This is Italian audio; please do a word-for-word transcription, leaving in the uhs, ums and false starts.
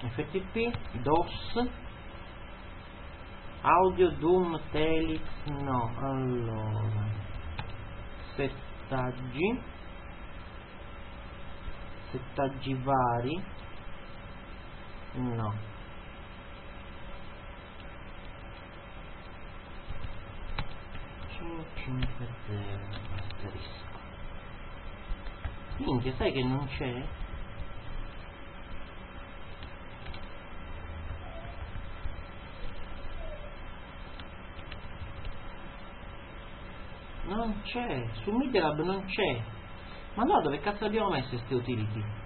F T P, DOS, audio, Doom, Telix, no, allora, settaggi, settaggi vari, no, cinque zero, asterisco, minchia, sai che non c'è? Non c'è, su Media Lab non c'è. Ma allora dove cazzo abbiamo messo queste utility?